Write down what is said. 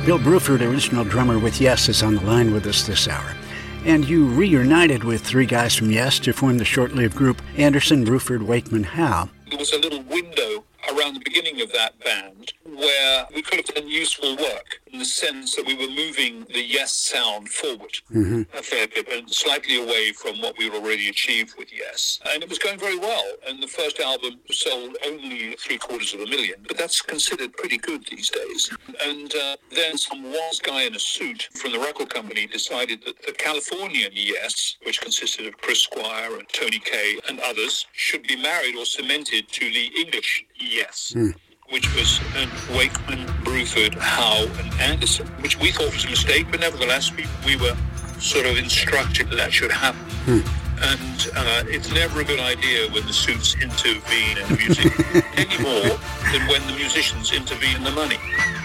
Bill Bruford, original drummer with Yes, is on the line with us this hour. And you reunited with three guys from Yes to form the short-lived group Anderson, Bruford, Wakeman, Howe. There was a little window around the beginning of that band where we could have done useful work in the sense that we were moving the Yes sound forward a fair bit and slightly away from what we had already achieved with Yes. And it was going very well. And the first album sold only 750,000, but that's considered pretty good these days. And then some wise guy in a suit from the record company decided that the Californian Yes, which consisted of Chris Squire and Tony Kaye and others, should be married or cemented to the English Yes. Which was Wakeman, Bruford, Howe, and Anderson, which we thought was a mistake, but nevertheless, we were sort of instructed that should happen. And it's never a good idea when the suits intervene in music any more than when the musicians intervene in the money.